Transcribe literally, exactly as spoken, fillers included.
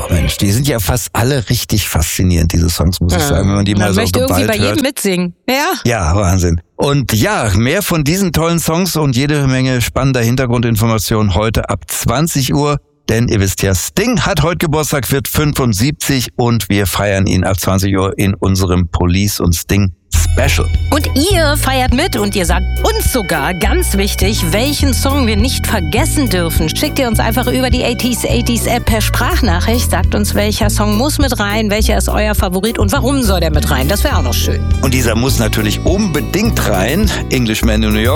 Ach Mensch, die sind ja fast alle richtig faszinierend, diese Songs, muss ja. ich sagen, wenn man die man mal so möchte irgendwie bei hört. jedem mitsingen. Ja. Ja, Wahnsinn. Und ja, mehr von diesen tollen Songs und jede Menge spannender Hintergrundinformationen heute ab zwanzig Uhr. Denn ihr wisst ja, Sting hat heute Geburtstag, wird fünfundsiebzig und wir feiern ihn ab zwanzig Uhr in unserem Police und Sting Special. Und ihr feiert mit und ihr sagt uns sogar, ganz wichtig, welchen Song wir nicht vergessen dürfen. Schickt ihr uns einfach über die achtziger achtziger App per Sprachnachricht, sagt uns, welcher Song muss mit rein, welcher ist euer Favorit und warum soll der mit rein. Das wäre auch noch schön. Und dieser muss natürlich unbedingt rein, Englishman in New York.